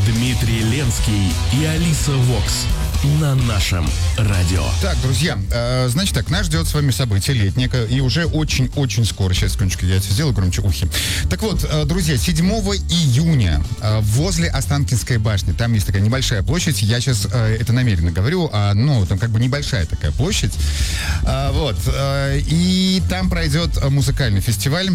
Дмитрий Ленский и Алиса Вокс на нашем радио. Так, друзья, значит так, нас ждет с вами событие летнее, и уже очень-очень скоро. Сейчас, секундочку, я это сделаю громче ухи. Так вот, друзья, 7 июня возле Останкинской башни, там есть такая небольшая площадь, я сейчас это намеренно говорю, там как бы небольшая такая площадь, и там пройдет музыкальный фестиваль,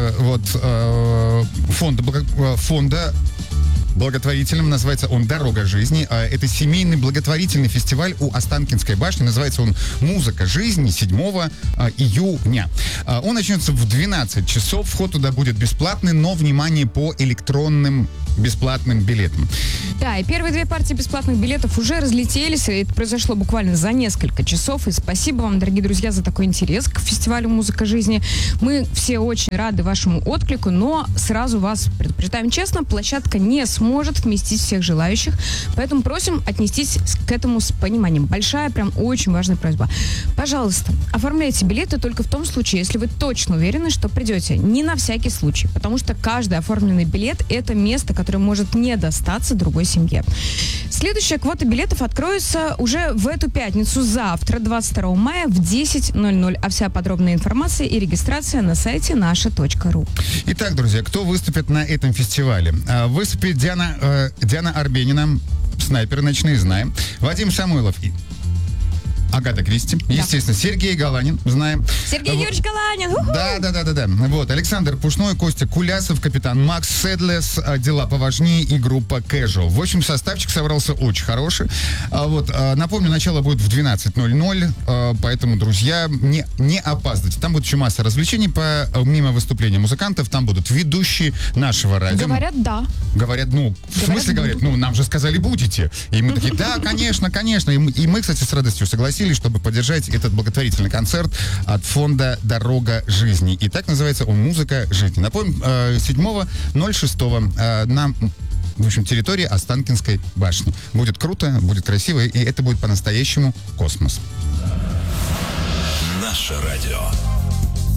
фонда благотворительным, называется он «Дорога жизни». Это семейный благотворительный фестиваль у Останкинской башни. Называется он «Музыка жизни» 7 июня. Он начнется в 12 часов. Вход туда будет бесплатный, но, внимание, по электронным бесплатным билетам. Да, и первые 2 партии бесплатных билетов уже разлетелись. И это произошло буквально за несколько часов. И спасибо вам, дорогие друзья, за такой интерес к фестивалю «Музыка жизни». Мы все очень рады вашему отклику, но сразу вас предупреждаем честно, площадка не сможет вместить всех желающих, поэтому просим отнестись к этому с пониманием. Большая, прям очень важная просьба. Пожалуйста, оформляйте билеты только в том случае, если вы точно уверены, что придете. Не на всякий случай, потому что каждый оформленный билет – это место, которое может не достаться другой семье. Следующая квота билетов откроется уже в эту пятницу, завтра, 22 мая в 10:00. А вся подробная информация и регистрация на сайте наша.ру. Итак, друзья, кто выступит на этом фестивале? Выступит Диана Арбенина, снайперы ночные, знаем. Вадим Самойлов и Агата Кристи. Да. Естественно, Сергей Галанин, знаем. Сергей Юрьевич Галанин. Да. Вот, Александр Пушной, Костя Кулясов, капитан Макс Седлес, дела поважнее и группа Casual. В общем, составчик собрался очень хороший. Напомню, начало будет в 12:00, поэтому, друзья, не опаздывайте. Там будет еще масса развлечений, помимо выступления музыкантов, там будут ведущие нашего радио. Говорят, да. Говорят, в смысле говорят? Нам же сказали, будете. И мы такие, да, конечно. И мы, кстати, с радостью согласились, чтобы поддержать этот благотворительный концерт от фонда «Дорога жизни». И так называется он «Музыка жизни». Напомним, 7.06 на территории Останкинской башни. Будет круто, будет красиво, и это будет по-настоящему космос. Наше радио.